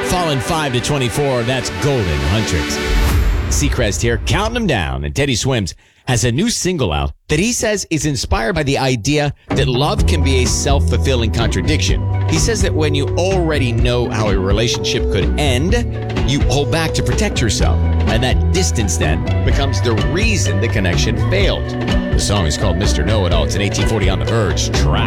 Fallen 5 to 24. That's Golden Huntrix. Seacrest here, counting them down. And Teddy Swims has a new single out that he says is inspired by the idea that love can be a self-fulfilling contradiction. He says that when you already know how a relationship could end, you hold back to protect yourself. And that distance then becomes the reason the connection failed. The song is called Mr. Know-It-All. It's an 1840 On the Verge track.